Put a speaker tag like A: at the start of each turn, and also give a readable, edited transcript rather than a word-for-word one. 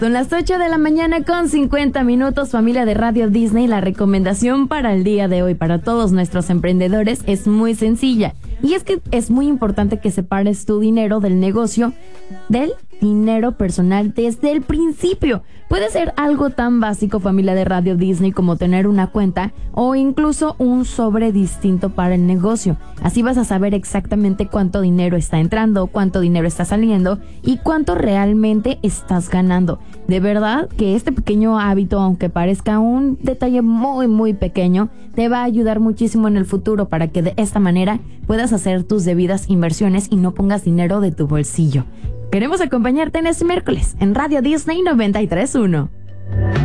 A: Son las 8 de la mañana con 50 minutos, familia de Radio Disney. La recomendación para el día de hoy, para todos nuestros emprendedores, es muy sencilla. Y es que es muy importante que separes tu dinero del negocio, del dinero personal desde el principio. Puede ser algo tan básico, familia de Radio Disney, como tener una cuenta o incluso un sobre distinto para el negocio. Así vas a saber exactamente cuánto dinero está entrando, cuánto dinero está saliendo y cuánto realmente estás ganando. De verdad que este pequeño hábito, aunque parezca un detalle muy muy pequeño, te va a ayudar muchísimo en el futuro para que de esta manera puedas hacer tus debidas inversiones y no pongas dinero de tu bolsillo. Queremos acompañarte en este miércoles en Radio Disney 93.1.